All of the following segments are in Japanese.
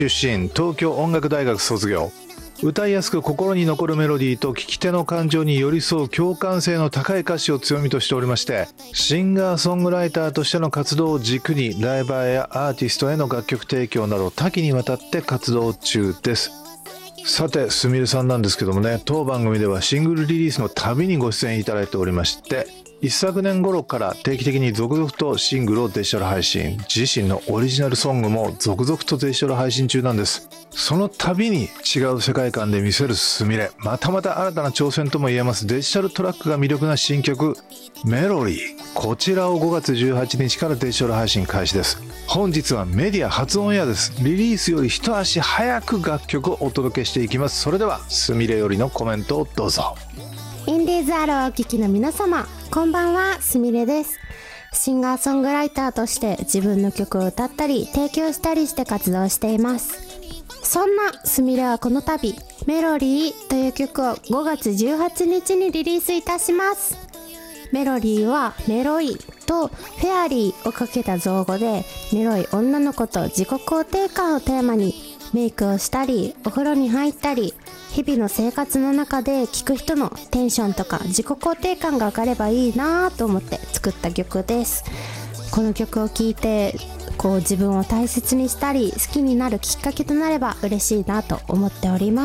出身、東京音楽大学卒業。歌いやすく心に残るメロディーと聴き手の感情に寄り添う共感性の高い歌詞を強みとしておりまして、シンガーソングライターとしての活動を軸にライバーやアーティストへの楽曲提供など多岐にわたって活動中です。さて、すみれさんなんですけどもね、当番組ではシングルリリースのたびにご出演いただいておりまして、一昨年頃から定期的に続々とシングルをデジタル配信、自身のオリジナルソングも続々とデジタル配信中なんです。その度に違う世界観で見せるすみれ、またまた新たな挑戦とも言えますデジタルトラックが魅力な新曲メロディー、こちらを5月18日からデジタル配信開始です。本日はメディア初オンエアです。リリースより一足早く楽曲をお届けしていきます。それではすみれよりのコメントをどうぞ。 インディーズアローをお聞きの皆様、こんばんは、すみれです。シンガーソングライターとして自分の曲を歌ったり提供したりして活動しています。そんなすみれはこの度メロディーという曲を5月18日にリリースいたします。メロディーはメロイとフェアリーをかけた造語で、メロい女の子と自己肯定感をテーマにメイクをしたりお風呂に入ったり日々の生活の中で聴く人のテンションとか自己肯定感が上がればいいなと思って作った曲です。この曲を聴いて自分を大切にしたり好きになるきっかけとなれば嬉しいなと思っております。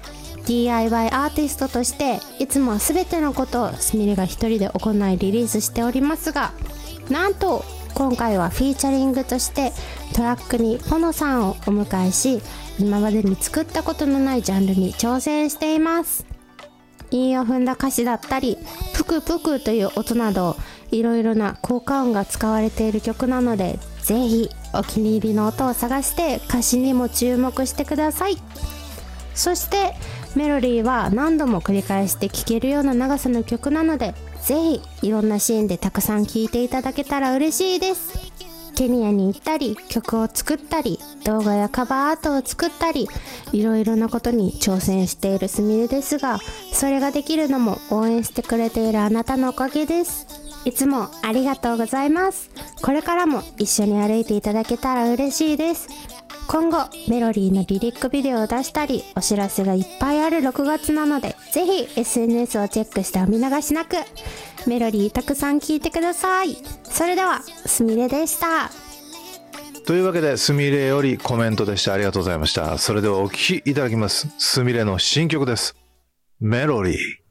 DIY アーティストとしていつもは全てのことをすみれが一人で行いリリースしておりますが、なんと今回はフィーチャリングとしてトラックにポノさんをお迎えし、今までに作ったことのないジャンルに挑戦しています。韻を踏んだ歌詞だったりプクプクという音などいろいろな効果音が使われている曲なので、ぜひお気に入りの音を探して歌詞にも注目してください。そしてメロディーは何度も繰り返して聴けるような長さの曲なので、ぜひいろんなシーンでたくさん聴いていただけたら嬉しいです。ケニアに行ったり曲を作ったり動画やカバーアートを作ったりいろいろなことに挑戦しているすみれですが、それができるのも応援してくれているあなたのおかげです。いつもありがとうございます。これからも一緒に歩いていただけたら嬉しいです。今後メロディーのリリックビデオを出したりお知らせがいっぱいある6月なので、ぜひ SNS をチェックしてお見逃しなく。メロディーたくさん聴いてください。それではすみれでした。 というわけで、すみれよりコメントでした。ありがとうございました。それではお聴きいただきます。すみれの新曲です。メロディー。